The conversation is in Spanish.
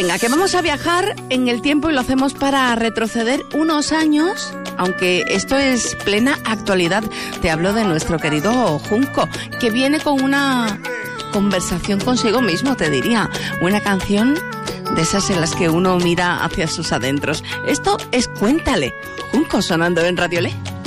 Venga, que vamos a viajar en el tiempo y lo hacemos para retroceder unos años, aunque esto es plena actualidad. Te hablo de nuestro querido Junco, que viene con una conversación consigo mismo, te diría. Una canción de esas en las que uno mira hacia sus adentros. Esto es Cuéntale, Junco sonando en Radio Le.